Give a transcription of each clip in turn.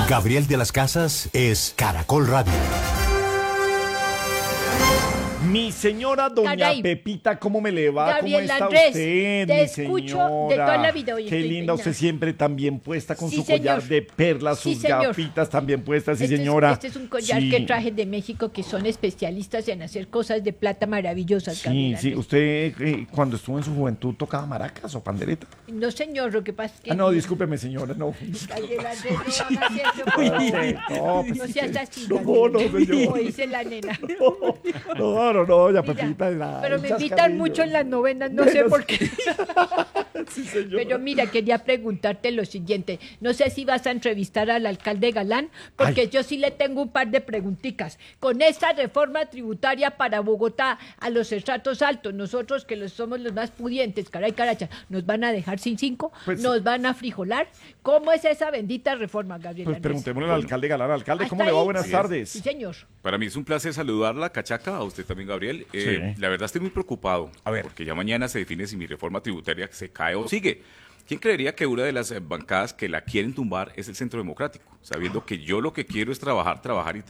Gabriel de las Casas es Caracol Radio. Mi señora doña Caray. Pepita, ¿cómo me le va? Gabriel ¿Cómo está Andrés, usted, te mi escucho señora? de toda la vida, oye, Qué estoy linda, usted peinada. siempre también puesta con Sí, su collar señor. de perlas, Sí, sus señor. gafitas también puestas, sí, Este señora. este es un collar Sí. que traje de México, que son especialistas en hacer cosas de plata maravillosas, Sí, Gabriel sí, Andrés. usted cuando estuvo en su juventud tocaba maracas o pandereta. No, señor, lo que pasa es que... Ah, no, discúlpeme, señora, no. Gabriel Andrés, no haga eso, por favor. pues, No seas así, no, Gabriel. no, señor. Como dice la nena. No, doña Mira, Pepita. pero me chascarrillo. invitan mucho en las novenas, no sé Bueno, por qué. Sí, señor. Pero mira, quería preguntarte lo siguiente. No sé si vas a entrevistar al alcalde Galán, porque Ay. yo sí le tengo un par de preguntitas. Con esta reforma tributaria para Bogotá, a los estratos altos, nosotros que somos los más pudientes, caray, caracha, ¿nos van a dejar sin 5? Pues- ¿Nos van a frijolar? ¿Cómo es esa bendita reforma, Gabriel Pues Andrés? preguntémosle al alcalde Galán. Alcalde, ¿Hasta ¿cómo le va? ahí? Buenas Sí, tardes. Sí, señor. Para mí es un placer saludarla, Cachaca, a usted también, Gabriel. Sí. La verdad estoy muy preocupado, A ver. porque ya mañana se define si mi reforma tributaria se cae o sigue. ¿Quién creería que una de las bancadas que la quieren tumbar es el Centro Democrático? Sabiendo que yo lo que quiero es trabajar,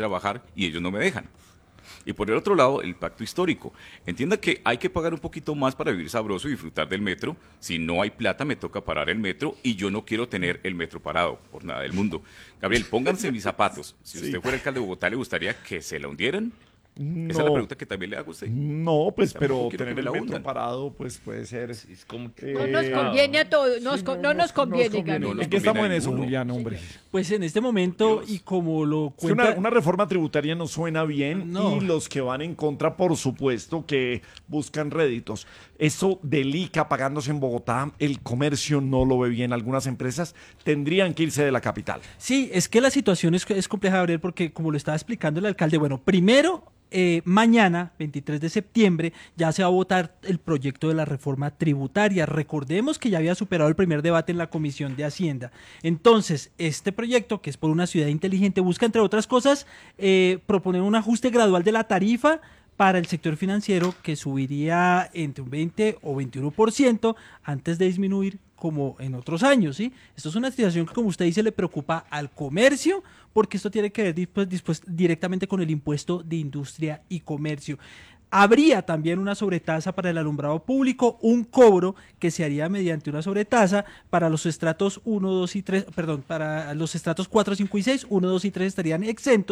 y ellos no me dejan. Y por el otro lado, el pacto histórico. Entienda que hay que pagar un poquito más para vivir sabroso y disfrutar del metro. Si no hay plata, me toca parar el metro y yo no quiero tener el metro parado por nada del mundo. Gabriel, pónganse mis zapatos. Si usted fuera alcalde de Bogotá, ¿le gustaría que se la hundieran? Esa es la No. pregunta que también le hago a usted. No, pues, pero Tampoco quiero tener que el me la metro hundan. parado, pues puede ser. Es como que... No nos conviene a todos, no nos conviene, Gabriel. nos ¿En qué estamos en conviene a eso, ninguno. Julián, hombre? Pues en este momento, Dios. y como lo Es que cuenta... una reforma tributaria no suena bien No. y los que van en contra, por supuesto, que buscan réditos. Eso del ICA pagándose en Bogotá, el comercio no lo ve bien. Algunas empresas tendrían que irse de la capital. Sí, es que la situación es compleja, Gabriel, porque como lo estaba explicando el alcalde, bueno, primero, mañana, 23 de septiembre, ya se va a votar el proyecto de la reforma tributaria. Recordemos que ya había superado el primer debate en la Comisión de Hacienda. Entonces, este proyecto, que es por una ciudad inteligente, busca, entre otras cosas, proponer un ajuste gradual de la tarifa para el sector financiero, que subiría entre un 20 o 21% antes de disminuir como en otros años, ¿sí? Esto es una situación que, como usted dice, le preocupa al comercio, porque esto tiene que ver después directamente con el impuesto de industria y comercio. Habría también una sobretasa para el alumbrado público, un cobro que se haría mediante una sobretasa para los estratos 1, 2 y 3, perdón, para los estratos 4, 5 y 6, 1, 2 y 3 estarían exentos.